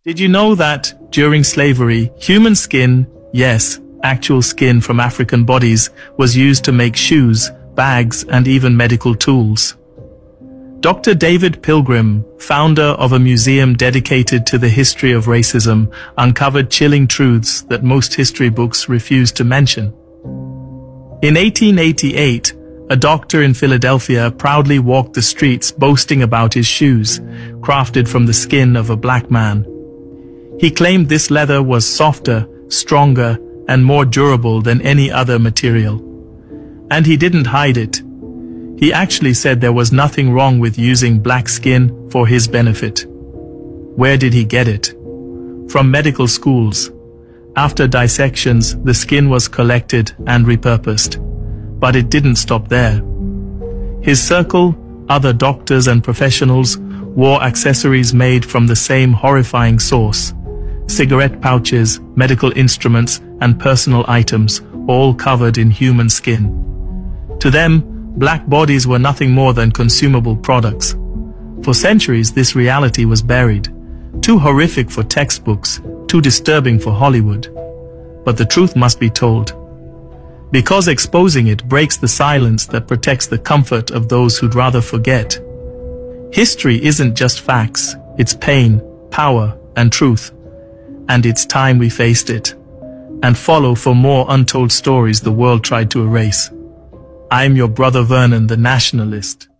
Did you know that, during slavery, human skin, yes, actual skin from African bodies, was used to make shoes, bags, and even medical tools? Dr. David Pilgrim, founder of a museum dedicated to the history of racism, uncovered chilling truths that most history books refuse to mention. In 1888, a doctor in Philadelphia proudly walked the streets boasting about his shoes, crafted from the skin of a black man. He claimed this leather was softer, stronger, and more durable than any other material. And he didn't hide it. He actually said there was nothing wrong with using black skin for his benefit. Where did he get it? From medical schools. After dissections, the skin was collected and repurposed. But it didn't stop there. His circle, other doctors and professionals, wore accessories made from the same horrifying source. Cigarette pouches, medical instruments, and personal items, all covered in human skin. To them, black bodies were nothing more than consumable products. For centuries, this reality was buried. Too horrific for textbooks, too disturbing for Hollywood. But the truth must be told. Because exposing it breaks the silence that protects the comfort of those who'd rather forget. History isn't just facts, it's pain, power, and truth. And it's time we faced it. And follow for more untold stories the world tried to erase. I'm your brother Vernon, the nationalist.